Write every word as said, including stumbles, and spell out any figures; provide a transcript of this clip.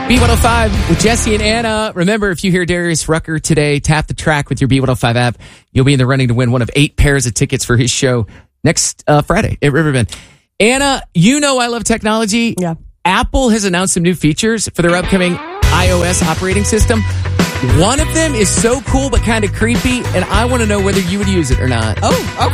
B one oh five with Jesse and Anna. Remember, if you hear Darius Rucker today, tap the track with your B one oh five app. You'll be in the running to win one of eight pairs of tickets for his show next uh, Friday at Riverbend. Anna, you know I love technology. Yeah. Apple has announced some new features for their upcoming iOS operating system. One of them is so cool but kind of creepy, and I want to know whether you would use it or not. Oh, okay.